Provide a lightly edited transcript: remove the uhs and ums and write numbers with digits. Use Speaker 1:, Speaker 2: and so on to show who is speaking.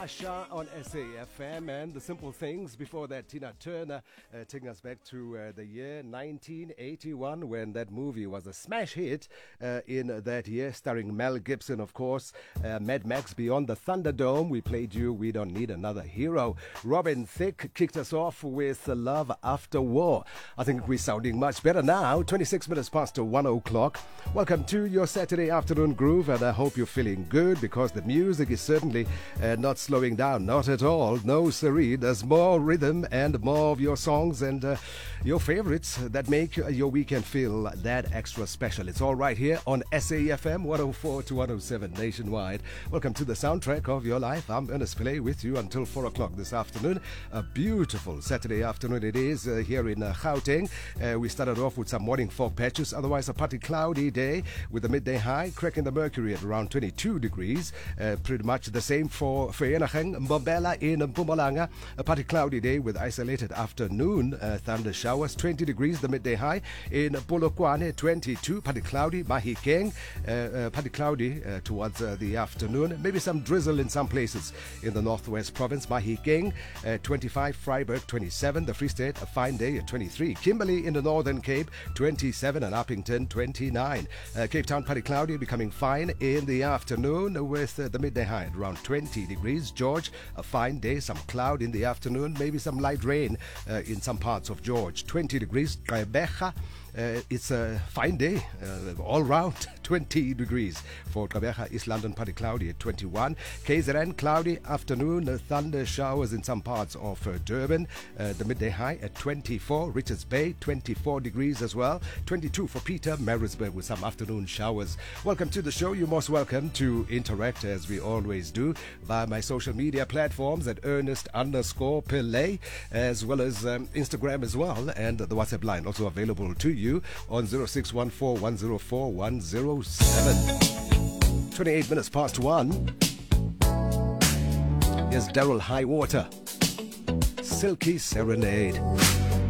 Speaker 1: Asha on SAFM, and The Simple Things. Before that, Tina Turner taking us back to the year 1981 when that movie was a smash hit in that year, starring Mel Gibson, of course. Mad Max Beyond the Thunderdome. We played you We Don't Need Another Hero. Robin Thicke kicked us off with Love After War. I think we're sounding much better now. 26 minutes past 1 o'clock. Welcome to your Saturday afternoon groove, and I hope you're feeling good because the music is certainly not slowing down, not at all. No siree. There's more rhythm and more of your songs and your favorites that make your weekend feel that extra special. It's all right here on SAFM 104 to 107 nationwide. Welcome to the soundtrack of your life. I'm Ernest Pillay with you until 4 o'clock this afternoon. A beautiful Saturday afternoon it is here in Gauteng. We started off with some morning fog patches, otherwise a partly cloudy day with the midday high cracking the mercury at around 22 degrees. Pretty much the same for Vereeniging Mbombela in Mpumalanga. A partly cloudy day with isolated afternoon thunder showers. 20 degrees the midday high. In Polokwane 22, partly cloudy. Mahikeng partly cloudy towards the afternoon. Maybe some drizzle in some places in the northwest province. Mahikeng 25, Freiburg 27, the Free State a fine day at 23. Kimberley in the Northern Cape 27 and Uppington 29. Cape Town partly cloudy, becoming fine in the afternoon with the midday high at around 20 degrees. George, a fine day, some cloud in the afternoon, maybe some light rain in some parts of George. 20 degrees. Gqeberha, it's a fine day all round. 20 degrees for Gqeberha. East London partly cloudy at 21. KZN cloudy afternoon, thunder showers in some parts of Durban. The midday high at 24. Richards Bay 24 degrees as well. 22 for Peter Maritzburg with some afternoon showers. Welcome to the show. You're most welcome to interact as we always do via my social media platforms at Ernest_Pillay, as well as Instagram as well, and the WhatsApp line also available to you on 0614104107. 28 minutes past 1. Here's Daryl Highwater, Silky Serenade.